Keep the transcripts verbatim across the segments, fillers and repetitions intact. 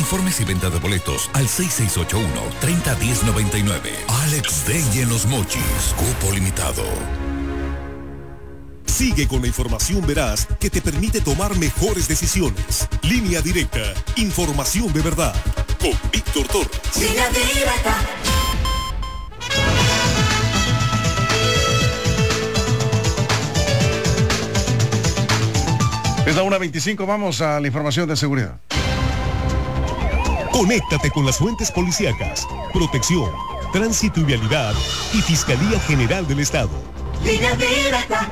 Informes y venta de boletos al seis seis ocho uno, tres cero uno cero nueve nueve. Alex Day en Los Mochis. Cupo limitado. Sigue con la información veraz que te permite tomar mejores decisiones. Línea Directa. Información de verdad. Con Víctor Torres. Línea Directa. Es la una veinticinco, vamos a la información de seguridad. Conéctate con las fuentes policíacas, protección, tránsito y vialidad y Fiscalía General del Estado. Línea Directa.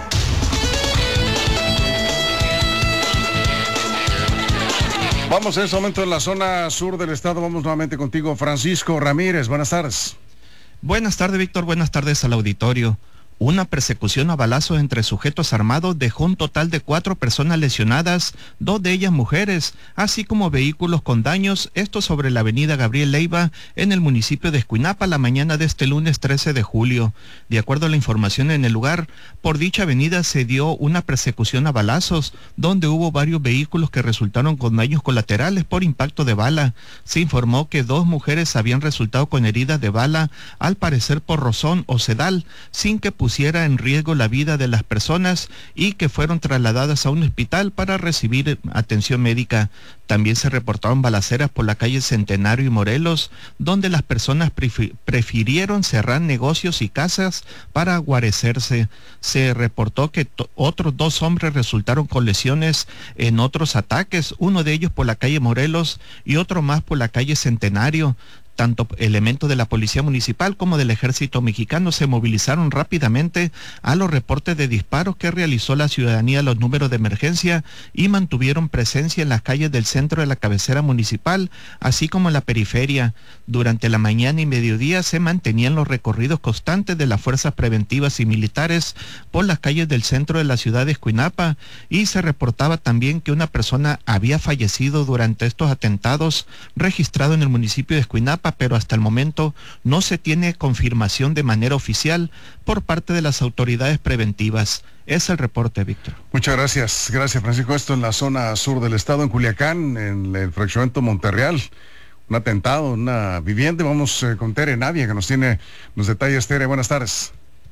Vamos en este momento en la zona sur del estado. Vamos nuevamente contigo, Francisco Ramírez. Buenas tardes. Buenas tardes, Víctor. Buenas tardes al auditorio. Una persecución a balazos entre sujetos armados dejó un total de cuatro personas lesionadas, dos de ellas mujeres, así como vehículos con daños, esto sobre la avenida Gabriel Leiva, en el municipio de Escuinapa, la mañana de este lunes trece de julio. De acuerdo a la información en el lugar, por dicha avenida se dio una persecución a balazos, donde hubo varios vehículos que resultaron con daños colaterales por impacto de bala. Se informó que dos mujeres habían resultado con heridas de bala, al parecer por rozón o sedal, sin que pusiera en riesgo la vida de las personas y que fueron trasladadas a un hospital para recibir atención médica. También se reportaron balaceras por la calle Centenario y Morelos, donde las personas prefirieron cerrar negocios y casas para guarecerse. Se reportó que otros dos hombres resultaron con lesiones en otros ataques, uno de ellos por la calle Morelos y otro más por la calle Centenario. Tanto elementos de la Policía Municipal como del Ejército Mexicano se movilizaron rápidamente a los reportes de disparos que realizó la ciudadanía a los números de emergencia y mantuvieron presencia en las calles del centro de la cabecera municipal, así como en la periferia. Durante la mañana y mediodía se mantenían los recorridos constantes de las fuerzas preventivas y militares por las calles del centro de la ciudad de Escuinapa, y se reportaba también que una persona había fallecido durante estos atentados registrados en el municipio de Escuinapa, pero hasta el momento no se tiene confirmación de manera oficial por parte de las autoridades preventivas. Es el reporte, Víctor. Muchas gracias, gracias Francisco. Esto en la zona sur del estado, en Culiacán, en el fraccionamiento Monterreal. Un atentado, una vivienda. Vamos eh, con Tere Navia, que nos tiene los detalles. Tere, buenas tardes.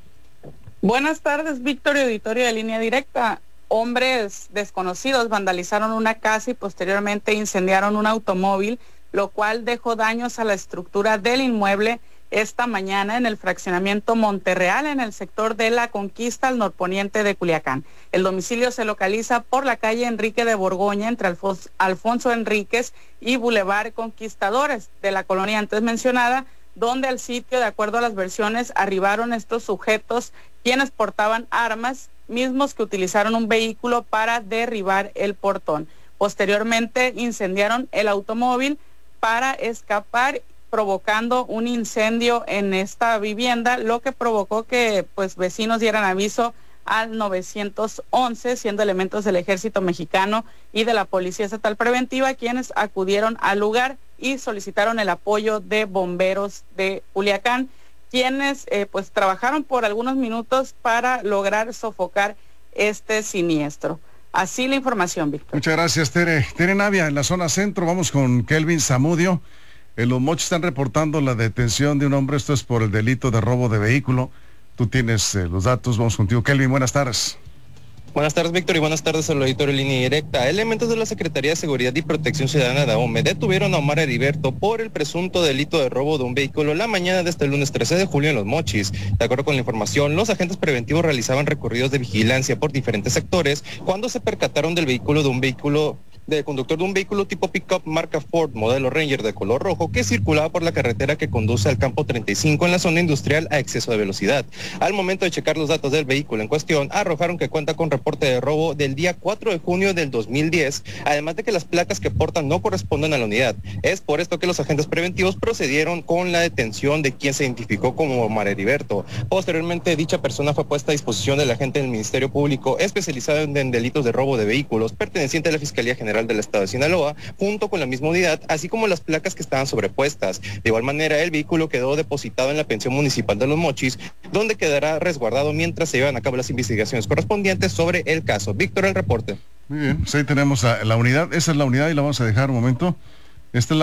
Buenas tardes, Víctor y auditorio de Línea Directa. Hombres desconocidos vandalizaron una casa y posteriormente incendiaron un automóvil, lo cual dejó daños a la estructura del inmueble esta mañana en el fraccionamiento Monterreal, en el sector de La Conquista, al norponiente de Culiacán. El domicilio se localiza por la calle Enrique de Borgoña, entre Alfons- Alfonso Enríquez y Boulevard Conquistadores, de la colonia antes mencionada, donde al sitio, de acuerdo a las versiones, arribaron estos sujetos, quienes portaban armas, mismos que utilizaron un vehículo para derribar el portón. Posteriormente incendiaron el automóvil para escapar, provocando un incendio en esta vivienda, lo que provocó que pues vecinos dieran aviso al nueve once, siendo elementos del Ejército Mexicano y de la Policía Estatal Preventiva quienes acudieron al lugar y solicitaron el apoyo de bomberos de Culiacán, quienes eh, pues trabajaron por algunos minutos para lograr sofocar este siniestro. Así la información, Víctor. Muchas gracias, Tere. Tere Navia, en la zona centro, vamos con Kelvin Zamudio. En Los Mochis están reportando la detención de un hombre, esto es por el delito de robo de vehículo. Tú tienes eh, los datos, vamos contigo, Kelvin, buenas tardes. Buenas tardes, Víctor, y buenas tardes al auditorio de Línea Directa. Elementos de la Secretaría de Seguridad y Protección Ciudadana de A O M E detuvieron a Omar Heriberto por el presunto delito de robo de un vehículo la mañana de este lunes trece de julio en Los Mochis. De acuerdo con la información, los agentes preventivos realizaban recorridos de vigilancia por diferentes sectores cuando se percataron del vehículo de un vehículo del conductor de un vehículo tipo pick-up marca Ford modelo Ranger de color rojo que circulaba por la carretera que conduce al campo treinta y cinco en la zona industrial a exceso de velocidad. Al momento de checar los datos del vehículo en cuestión, arrojaron que cuenta con reporte de robo del día cuatro de junio del dos mil diez, además de que las placas que portan no corresponden a la unidad. Es por esto que los agentes preventivos procedieron con la detención de quien se identificó como Omar Heriberto. Posteriormente, dicha persona fue puesta a disposición del agente del Ministerio Público especializado en, en delitos de robo de vehículos, perteneciente a la Fiscalía General del Estado de Sinaloa, junto con la misma unidad, así como las placas que estaban sobrepuestas. De igual manera, el vehículo quedó depositado en la pensión municipal de Los Mochis, donde quedará resguardado mientras se llevan a cabo las investigaciones correspondientes sobre el caso. Víctor, el reporte. Muy bien, pues ahí tenemos a la unidad, esa es la unidad y la vamos a dejar un momento. Esta es la